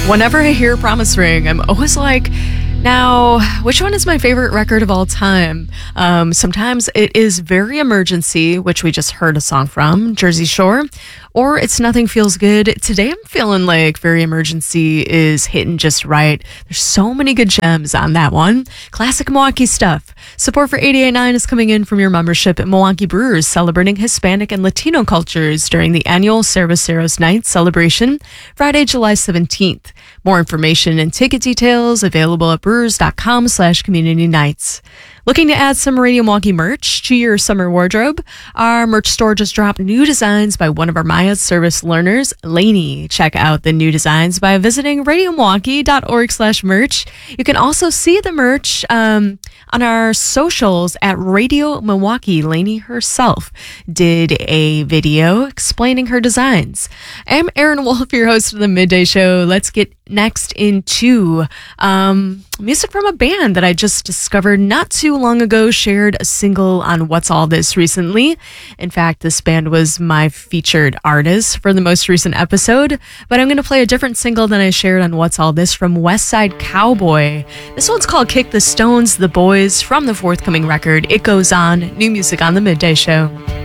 Whenever I hear Promise Ring, I'm always like, now, which one is my favorite record of all time? Sometimes it is Very Emergency, which we just heard a song from, Jersey Shore, or It's Nothing Feels Good. Today I'm feeling like Very Emergency is hitting just right. There's so many good gems on that one. Classic Milwaukee stuff. Support for 88.9 is coming in from your membership at Milwaukee Brewers, celebrating Hispanic and Latino cultures during the annual Cerveceros Night celebration, Friday, July 17th. More information and ticket details available at brewers.com/community nights. Looking to add some Radio Milwaukee merch to your summer wardrobe? Our merch store just dropped new designs by one of our Maya service learners, Lainey. Check out the new designs by visiting radiomilwaukee.org/merch. You can also see the merch on our socials at Radio Milwaukee. Lainey herself did a video explaining her designs. I'm Aaron Wolf, your host of the Midday Show. Let's get next into music from a band that I just discovered not too long ago, shared a single on What's All This recently. In fact, this band was my featured artist for the most recent episode, but I'm going to play a different single than I shared on What's All This from West Side Cowboy. This one's called Kick the Stones, The Boys, from the forthcoming record It Goes On. New music on the Midday Show.